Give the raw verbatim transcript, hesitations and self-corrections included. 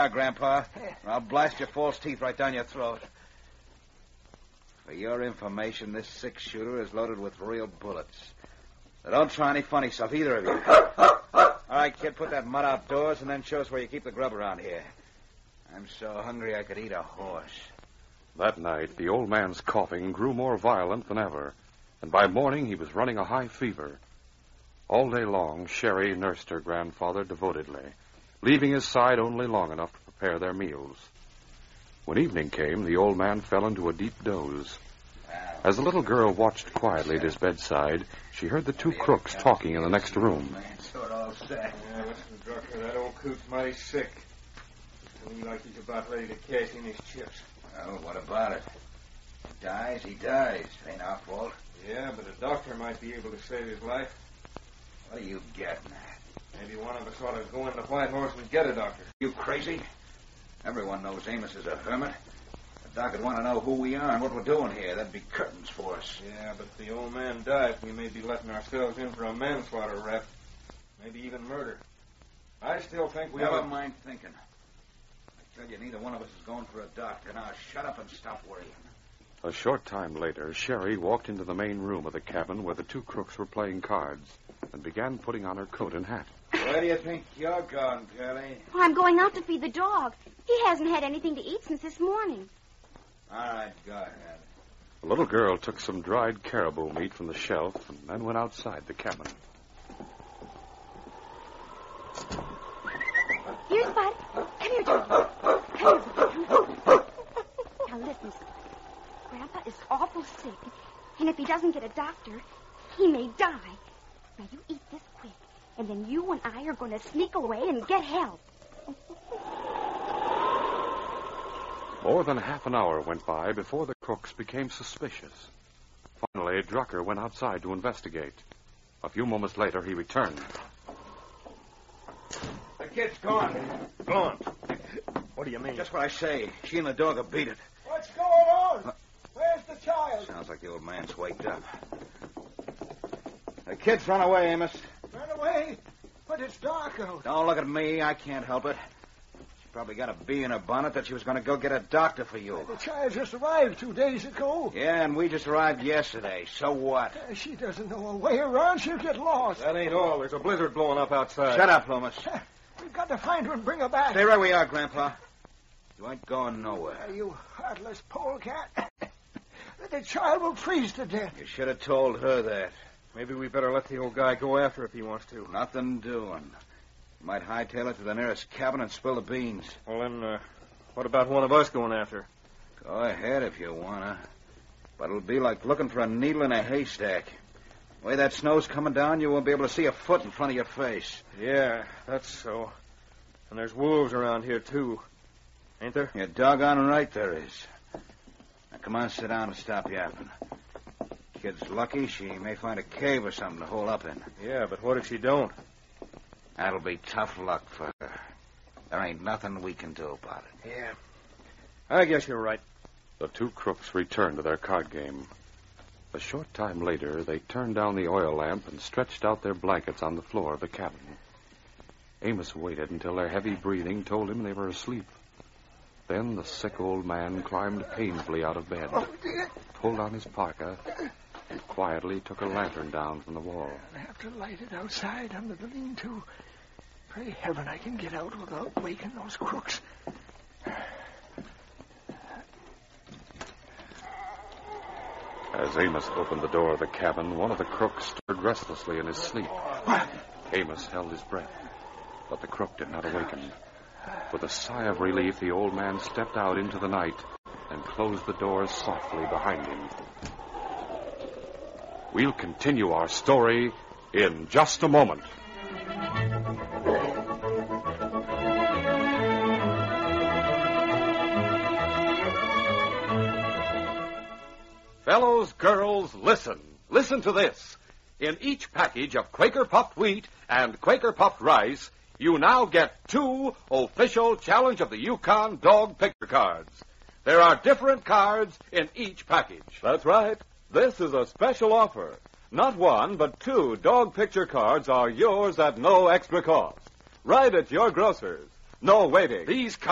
are, Grandpa. I'll blast your false teeth right down your throat. For your information, this six-shooter is loaded with real bullets. So don't try any funny stuff, either of you. All right, kid, put that mud outdoors and then show us where you keep the grub around here. I'm so hungry I could eat a horse. That night, the old man's coughing grew more violent than ever, and by morning he was running a high fever. All day long, Sherry nursed her grandfather devotedly, leaving his side only long enough to prepare their meals. When evening came, the old man fell into a deep doze. As the little girl watched quietly at his bedside, she heard the two crooks talking in the next room. Yeah, listen, Drucker, that old coot's mighty sick. He like he's about ready to cash in his chips. Well, what about it? He dies, he dies. Ain't our fault. Yeah, but a doctor might be able to save his life. What are you getting at? Maybe one of us ought to go into White Horse and get a doctor. You crazy? Everyone knows Amos is a hermit. The doc would want to know who we are and what we're doing here. That'd be curtains for us. Yeah, but if the old man dies, we may be letting ourselves in for a manslaughter rap. Maybe even murder. I still think we Never ought... mind thinking. I tell you, neither one of us is going for a doctor. Now, shut up and stop worrying. A short time later, Sherry walked into the main room of the cabin where the two crooks were playing cards and began putting on her coat and hat. Where do you think you're going, Curly? Oh, I'm going out to feed the dog. He hasn't had anything to eat since this morning. All right, go ahead. The little girl took some dried caribou meat from the shelf and then went outside the cabin. Here's Bud. Come here, Johnny. Come here, Bud. Now listen, son. Grandpa is awful sick, and if he doesn't get a doctor, he may die. Now you eat this quick, and then you and I are going to sneak away and get help. More than half an hour went by before the crooks became suspicious. Finally, Drucker went outside to investigate. A few moments later, he returned. The kid's gone. Gone? What do you mean? Just what I say. She and the dog have beat it. What's going on? Where's the child? Sounds like the old man's waked up. The kid's run away, Amos. Run away? But it's dark out. Don't look at me. I can't help it. She probably got a bee in her bonnet that she was going to go get a doctor for you. The child just arrived two days ago. Yeah, and we just arrived yesterday. So what? Uh, she doesn't know her way around. She'll get lost. That ain't all. There's a blizzard blowing up outside. Shut up, Loomis. Uh, We've got to find her and bring her back. Stay right where we are, Grandpa. You ain't going nowhere. Uh, you heartless polecat. The child will freeze to death. You should have told her that. Maybe we better let the old guy go after if he wants to. Nothing doing. You might hightail it to the nearest cabin and spill the beans. Well, then, uh, what about one of us going after her? Go ahead if you wanna. But it'll be like looking for a needle in a haystack. The way that snow's coming down, you won't be able to see a foot in front of your face. Yeah, that's so. And there's wolves around here, too. Ain't there? You're doggone right there is. Now, come on, sit down and stop yapping. Kid's lucky. She may find a cave or something to hole up in. Yeah, but what if she don't? That'll be tough luck for her. There ain't nothing we can do about it. Yeah. I guess you're right. The two crooks returned to their card game. A short time later, they turned down the oil lamp and stretched out their blankets on the floor of the cabin. Amos waited until their heavy breathing told him they were asleep. Then the sick old man climbed painfully out of bed, pulled on his parka, and quietly took a lantern down from the wall. I have to light it outside under the lean-to. Pray heaven I can get out without waking those crooks. As Amos opened the door of the cabin, one of the crooks stirred restlessly in his sleep. Amos held his breath, but the crook did not awaken. With a sigh of relief, the old man stepped out into the night and closed the doors softly behind him. We'll continue our story in just a moment. Fellows, girls, listen. Listen to this. In each package of Quaker Puffed Wheat and Quaker Puffed Rice, you now get two official Challenge of the Yukon dog picture cards. There are different cards in each package. That's right. This is a special offer. Not one, but two dog picture cards are yours at no extra cost. Right at your grocer's. No waiting. These cards